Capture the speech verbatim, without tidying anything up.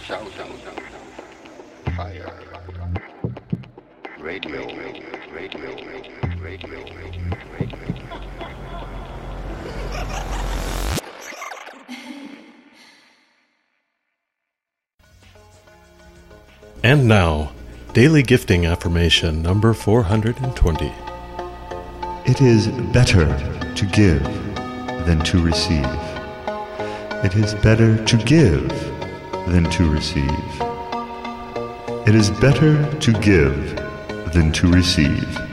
shouting fire. Radio, radio, radio, radio, radio, radio. And now, Daily Gifting Affirmation number four hundred twenty. It is better to give than to receive. It is better to give than to receive. It is better to give than to receive.